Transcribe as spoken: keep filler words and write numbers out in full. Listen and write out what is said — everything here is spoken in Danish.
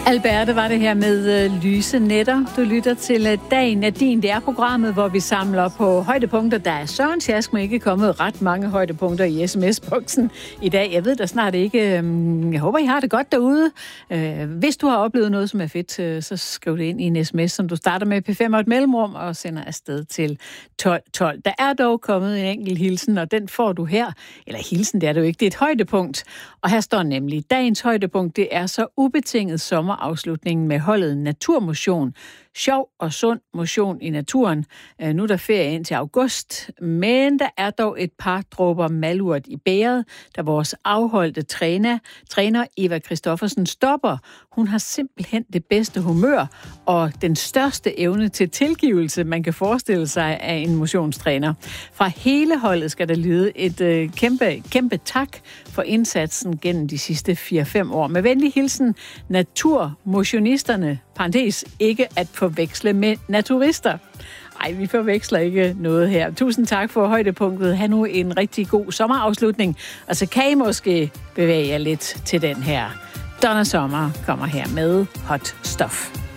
Alberte var det her med øh, lyse nætter. Du lytter til øh, Dagen er din. Det er programmet, hvor vi samler på højdepunkter. Der er Søren Sjask, men ikke kommet ret mange højdepunkter i sms-boksen i dag. Jeg ved da snart ikke. Øh, jeg håber, I har det godt derude. Øh, hvis du har oplevet noget, som er fedt, øh, så skriv det ind i en sms, som du starter med P fem og et mellemrum og sender afsted til tolv tolv. Der er dog kommet en enkelt hilsen, og den får du her. Eller hilsen, det er det jo ikke. Det er et højdepunkt. Og her står nemlig, dagens højdepunkt, det er så ubetinget sommerafslutningen med holdet Naturmotion. Sjov og sund motion i naturen. Nu er der ferie ind til august, men der er dog et par dråber malurt i bæret, da vores afholdte træner, træner Eva Christoffersen stopper. Hun har simpelthen det bedste humør og den største evne til tilgivelse, man kan forestille sig af en motionstræner. Fra hele holdet skal der lyde et øh, kæmpe, kæmpe tak for indsatsen gennem de sidste fire fem år. Med venlig hilsen, naturmotionisterne, parentes ikke at forveksle med naturister. Ej, vi forveksler ikke noget her. Tusind tak for højdepunktet. Ha' nu en rigtig god sommerafslutning. Og så kan I måske bevæge jer lidt til den her. Donna Summer kommer her med Hot Stuff.